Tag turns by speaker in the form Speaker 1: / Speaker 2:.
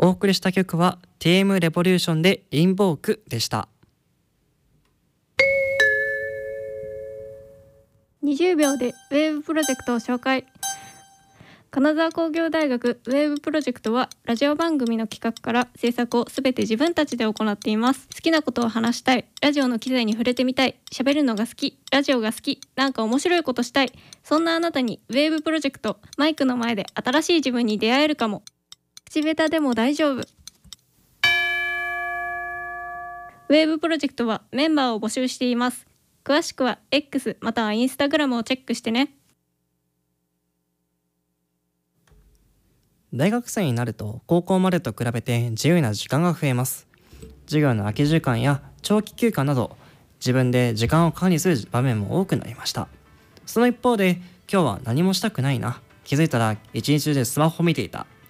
Speaker 1: お送りした曲は TM レボリューションでインボークでした。
Speaker 2: 20秒でウェーブプロジェクトを紹介。金沢工業大学ウェーブプロジェクトはラジオ番組の企画から制作をすべて自分たちで行っています。好きなことを話したい、ラジオの機材に触れてみたい、喋るのが好き、ラジオが好き、なんか面白いことしたい、そんなあなたにウェーブプロジェクト、マイクの前で新しい自分に出会えるかも。口下手でも大丈夫。ウェーブプロジェクトはメンバーを募集しています。詳しくは X または Instagram をチェックしてね。
Speaker 1: 大学生になると高校までと比べて自由な時間が増えます。授業の空き時間や長期休暇など自分で時間を管理する場面も多くなりました。その一方で今日は何もしたくないな、気づいたら一日中でスマホを見ていた